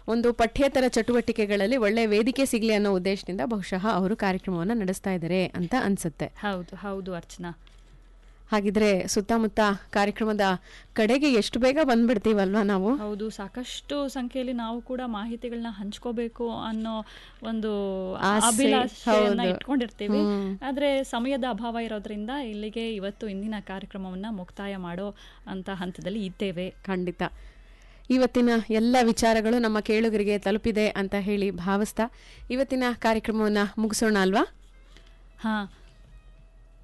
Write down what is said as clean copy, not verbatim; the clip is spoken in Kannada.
ಒಂದು ಪಠ್ಯೇತರ ಚಟುವಟಿಕೆಗಳಲ್ಲಿ ಒಳ್ಳೆ ವೇದಿಕೆ ಸಿಗ್ಲಿ ಅನ್ನೋ ಉದ್ದೇಶದಿಂದ ಬಹುಶಃ ಅವರು ಕಾರ್ಯಕ್ರಮವನ್ನು ನಡೆಸ್ತಾ ಇದ್ದಾರೆ ಅಂತ ಅನ್ಸುತ್ತೆ. ಹೌದು ಅರ್ಚನಾ. ಹಾಗಿದ್ರೆ ಸುತ್ತಮುತ್ತ ಕಾರ್ಯಕ್ರಮದ ಕಡೆಗೆ ಎಷ್ಟು ಬೇಗ ಬಂದ್ಬಿಡ್ತೀವಲ್ವಾ ನಾವು? ಹೌದು, ಸಾಕಷ್ಟು ಸಂಖ್ಯೆಯಲ್ಲಿ ನಾವು ಕೂಡ ಮಾಹಿತಿಗಳನ್ನ ಹಂಚ್ಕೋಬೇಕು ಅನ್ನೋ ಒಂದು ಅಭಿಲಾಷೆಯನ್ನ ಇಟ್ಕೊಂಡಿರ್ತೀವಿ. ಆದ್ರೆ ಸಮಯದ ಅಭಾವ ಇರೋದ್ರಿಂದ ಇಲ್ಲಿಗೆ ಇವತ್ತು ಇಂದಿನ ಕಾರ್ಯಕ್ರಮವನ್ನ ಮುಕ್ತಾಯ ಮಾಡೋ ಅಂತ ಹಂತದಲ್ಲಿ ಇದ್ದೇವೆ. ಖಂಡಿತ ಇವತ್ತಿನ ಎಲ್ಲ ವಿಚಾರಗಳು ನಮ್ಮ ಕೇಳುಗರಿಗೆ ತಲುಪಿದೆ ಅಂತ ಹೇಳಿ ಭಾವಿಸ್ತಾ ಇವತ್ತಿನ ಕಾರ್ಯಕ್ರಮವನ್ನ ಮುಗಿಸೋಣ ಅಲ್ವಾ? ಹಾ,